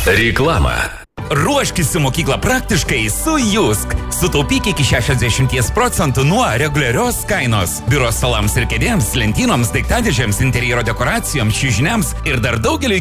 Reklama. Ruoškis į mokyklą praktiškai su JUSK. Sutaupyk iki 60% nuo reguliarios kainos. Biuro stalams ir kėdėms, lentynoms, daiktadėžėms, interjero dekoracijoms, čiužiniams ir dar daugeliui